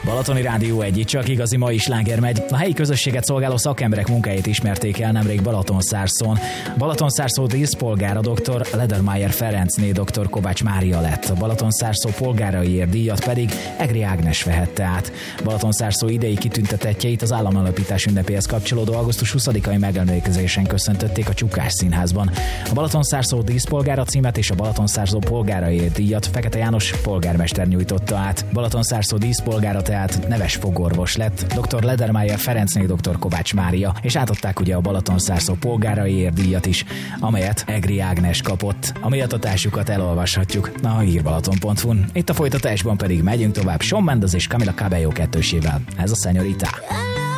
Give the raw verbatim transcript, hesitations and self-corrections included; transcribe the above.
Balatoni Rádió egy, itt csak igazi mai sláger megy. A helyi közösséget szolgáló szakemberek munkáját ismerték el nemrég Balatonszárszón. Balatonszárszó díszpolgára dr. Ledermayer Ferencné dr. Kovács Mária lett. A Balatonszárszó polgáraiért díjat pedig Egri Ágnes vehette át. Balatonszárszó idei kitüntetettjeit az államalapítás ünnepéhez kapcsolódó augusztus huszadikai megemlékezésen köszöntötték a Csukás Színházban. A Balatonszárszó díszpolgára címet és a Balatonszárszó polgáraiért díjat Fekete János polgármester nyújtotta át. Balatonszárszó díszpolgára tehát neves fogorvos lett, dr. Ledermayer Ferencné dr. Kovács Mária, és átadták ugye a Balatonszárszó polgáraiért díjat is, amelyet Egri Ágnes kapott. A méltatásukat elolvashatjuk a hírbalaton pont hu-n. Itt a folytatásban pedig megyünk tovább Shawn Mendes és Camila Cabello kettősével. Ez a Señorita.